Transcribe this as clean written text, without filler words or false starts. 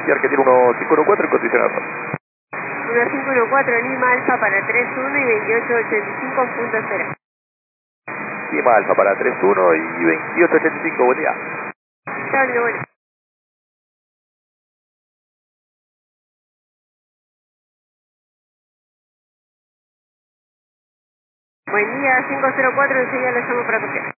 y Argentina 1514 en condición de error. 1514 Lima Alfa para 31 y 2885.0. Lima Alfa para 31 y 2885, buen día. Chao, bueno. Buen día, 504, enseguida lo llamo para copiar.